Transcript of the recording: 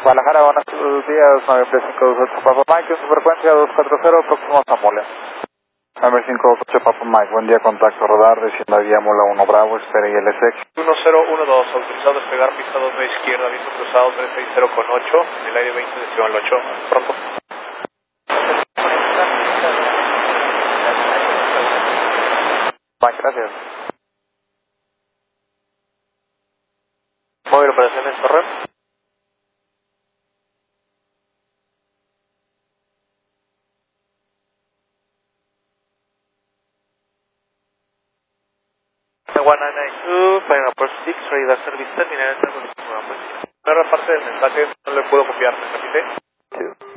Guadalajara, buenos días, 93528 Papa Mike, en su frecuencia 240, próximo a Zamora. 958 Papa Mike, buen día, contacto radar, descienda vía Mola 1 Bravo, espera ILSX. 1012, autorizado despegar pista 2 de izquierda, viento cruzado 360 con 8, en el aire 20 decimal 8, pronto. Mike, gracias. Móvil operaciones, correr. One 992, Final Approach 6, Radar Service Terminal, una parte del mensaje no le puedo copiar, ¿me repite?